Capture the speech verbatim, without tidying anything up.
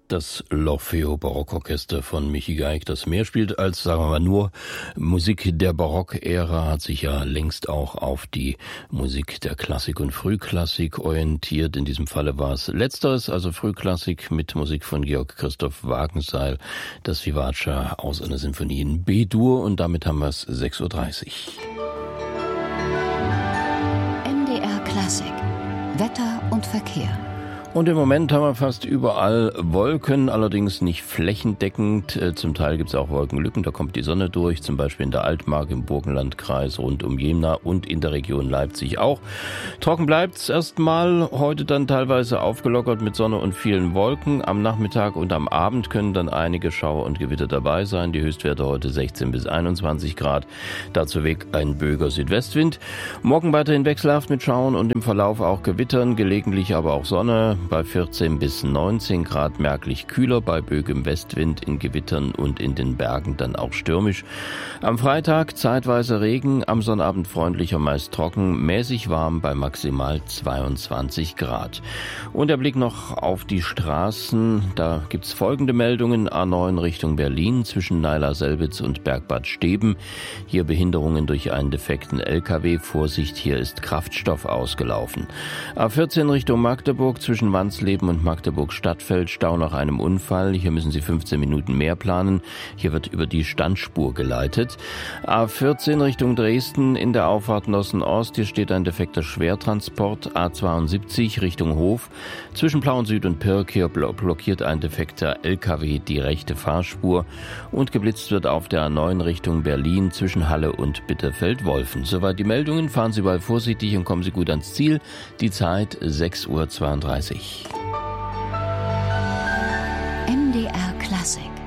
Das L'Orfeo Barockorchester von Michi Geig, das mehr spielt als, sagen wir mal, nur Musik der Barockära, hat sich ja längst auch auf die Musik der Klassik und Frühklassik orientiert. In diesem Falle war es Letzteres, also Frühklassik mit Musik von Georg Christoph Wagenseil, das Vivace aus einer Sinfonie in B-Dur, und damit haben wir es sechs Uhr dreißig. M D R Klassik. Wetter und Verkehr. Und im Moment haben wir fast überall Wolken, allerdings nicht flächendeckend. Zum Teil gibt es auch Wolkenlücken, da kommt die Sonne durch, zum Beispiel in der Altmark, im Burgenlandkreis, rund um Jena und in der Region Leipzig auch. Trocken bleibt's erstmal, heute dann teilweise aufgelockert mit Sonne und vielen Wolken. Am Nachmittag und am Abend können dann einige Schauer und Gewitter dabei sein. Die Höchstwerte heute sechzehn bis einundzwanzig Grad, dazu weg ein böiger Südwestwind. Morgen weiterhin wechselhaft mit Schauern und im Verlauf auch Gewittern, gelegentlich aber auch Sonne. Bei vierzehn bis neunzehn Grad merklich kühler, bei böigem Westwind, in Gewittern und in den Bergen dann auch stürmisch. Am Freitag zeitweise Regen, am Sonnabend freundlicher, meist trocken, mäßig warm bei maximal zweiundzwanzig Grad. Und der Blick noch auf die Straßen, da gibt's folgende Meldungen. A neun Richtung Berlin zwischen Naila-Selbitz und Bergbad Steben. Hier Behinderungen durch einen defekten L K W. Vorsicht, hier ist Kraftstoff ausgelaufen. A vierzehn Richtung Magdeburg zwischen Wansleben und Magdeburg-Stadtfeld, Stau nach einem Unfall. Hier müssen Sie fünfzehn Minuten mehr planen. Hier wird über die Standspur geleitet. A vierzehn Richtung Dresden in der Auffahrt Nossen-Ost. Hier steht ein defekter Schwertransport. A zweiundsiebzig Richtung Hof. Zwischen Plauen-Süd und Pirk. Hier blockiert ein defekter L K W die rechte Fahrspur. Und geblitzt wird auf der A neun Richtung Berlin zwischen Halle und Bitterfeld-Wolfen. Soweit die Meldungen. Fahren Sie bald vorsichtig und kommen Sie gut ans Ziel. Die Zeit sechs Uhr zweiunddreißig. M D R Klassik.